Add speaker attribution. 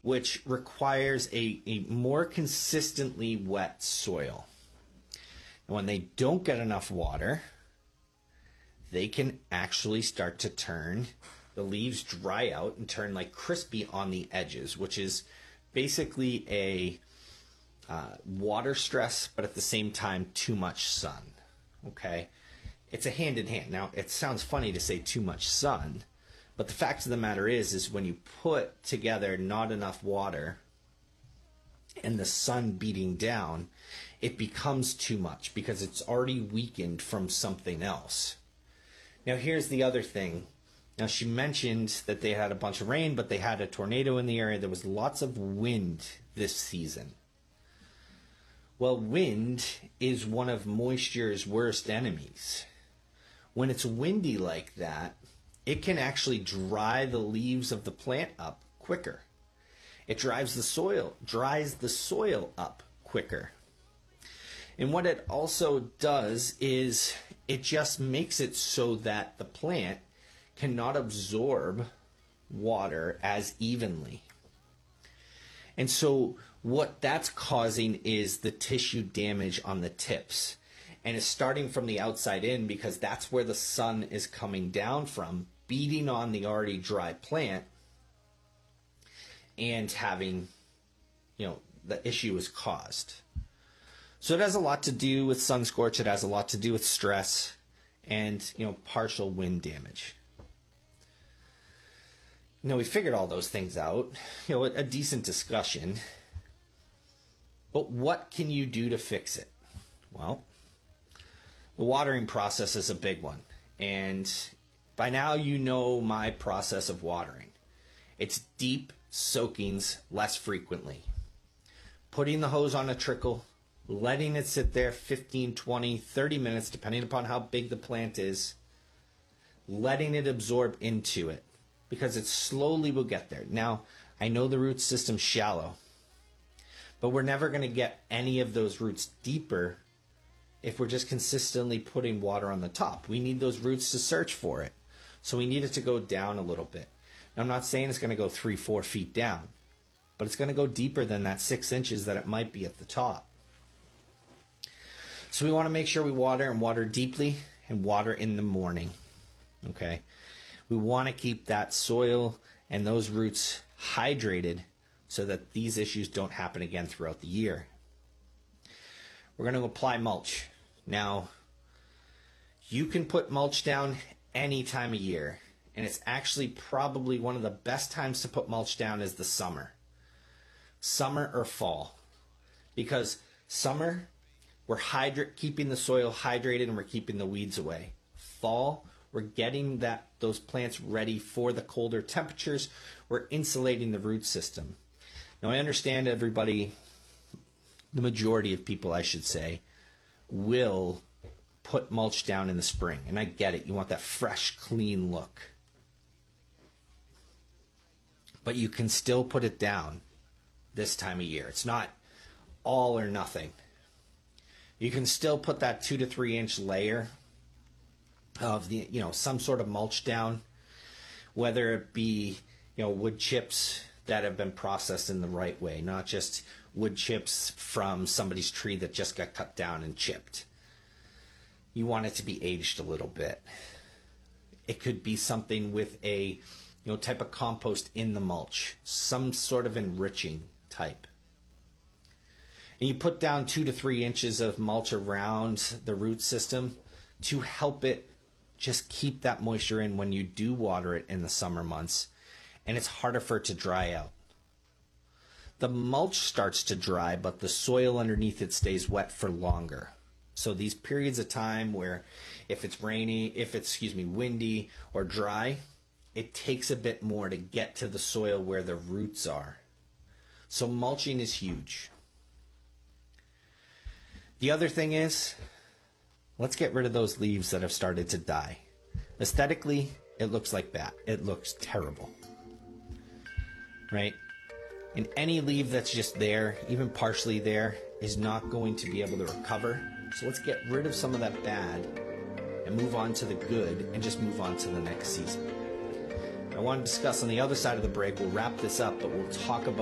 Speaker 1: which requires a more consistently wet soil. And when they don't get enough water, they can actually start to turn, the leaves dry out and turn like crispy on the edges, which is basically a water stress, but at the same time, too much sun. Okay? It's a hand in hand. Now, it sounds funny to say too much sun, but the fact of the matter is when you put together not enough water and the sun beating down, it becomes too much because it's already weakened from something else. Now, here's the other thing. Now, she mentioned that they had a bunch of rain, but they had a tornado in the area. There was lots of wind this season. Well, wind is one of moisture's worst enemies. When it's windy like that, it can actually dry the leaves of the plant up quicker. It dries the soil up quicker. And what it also does is it just makes it so that the plant cannot absorb water as evenly. And so what that's causing is the tissue damage on the tips. And it's starting from the outside in because that's where the sun is coming down from, beating on the already dry plant and having, the issue is caused. So it has a lot to do with sun scorch. It has a lot to do with stress and, partial wind damage. We figured all those things out, a decent discussion. But what can you do to fix it? Well, the watering process is a big one. And by now you know my process of watering. It's deep soakings less frequently. Putting the hose on a trickle, letting it sit there 15, 20, 30 minutes, depending upon how big the plant is, letting it absorb into it, because it slowly will get there. Now, I know the root system's shallow, but we're never going to get any of those roots deeper if we're just consistently putting water on the top. We need those roots to search for it. So we need it to go down a little bit. Now, I'm not saying it's going to go 3-4 feet down, but it's going to go deeper than that 6 inches that it might be at the top. So we want to make sure we water and water deeply and water in the morning. Okay? We want to keep that soil and those roots hydrated so that these issues don't happen again throughout the year. We're going to apply mulch. Now, you can put mulch down any time of year, and it's actually probably one of the best times to put mulch down is the summer. Summer or fall. Because summer, we're keeping the soil hydrated and we're keeping the weeds away. Fall, we're getting those plants ready for the colder temperatures. We're insulating the root system. Now, I understand everybody, the majority of people, I should say, will put mulch down in the spring. And I get it. You want that fresh, clean look. But you can still put it down this time of year. It's not all or nothing. You can still put that 2 to 3 inch layer of some sort of mulch down, whether it be wood chips that have been processed in the right way, not just wood chips from somebody's tree that just got cut down and chipped. You want it to be aged a little bit. It could be something with a type of compost in the mulch, some sort of enriching type. And you put down 2 to 3 inches of mulch around the root system to help it just keep that moisture in when you do water it in the summer months, and it's harder for it to dry out. The mulch starts to dry, but the soil underneath it stays wet for longer. So these periods of time where if it's windy or dry, it takes a bit more to get to the soil where the roots are. So mulching is huge. The other thing is, let's get rid of those leaves that have started to die. Aesthetically, it looks like that. It looks terrible. Right? And any leaf that's just there, even partially there, is not going to be able to recover. So let's get rid of some of that bad and move on to the good and just move on to the next season. I want to discuss on the other side of the break. We'll wrap this up, but we'll talk about